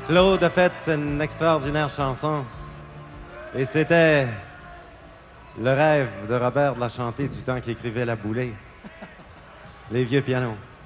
Claude a fait une extraordinaire chanson. Et c'était le rêve de Robert de la chanter du temps qu'il écrivait La Boulée. Les vieux pianos.